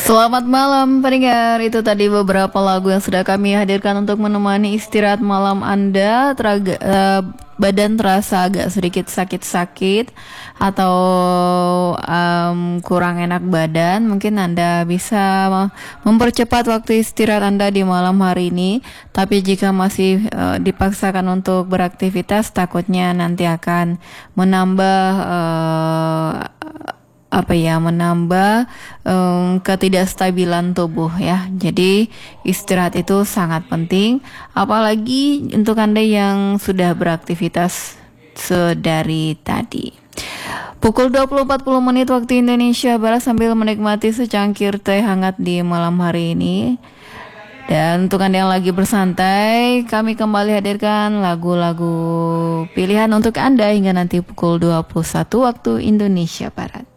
Selamat malam pendengar, itu tadi beberapa lagu yang sudah kami hadirkan untuk menemani istirahat malam Anda. Badan terasa agak sedikit sakit-sakit atau kurang enak badan, mungkin Anda bisa mempercepat waktu istirahat Anda di malam hari ini. Tapi jika masih dipaksakan untuk beraktivitas, takutnya nanti akan menambah menambah ketidakstabilan tubuh ya. Jadi istirahat itu sangat penting, apalagi untuk Anda yang sudah beraktivitas sedari tadi. Pukul 20.40 waktu Indonesia Barat, sambil menikmati secangkir teh hangat di malam hari ini. Dan untuk Anda yang lagi bersantai, kami kembali hadirkan lagu-lagu pilihan untuk Anda hingga nanti pukul 21 waktu Indonesia Barat.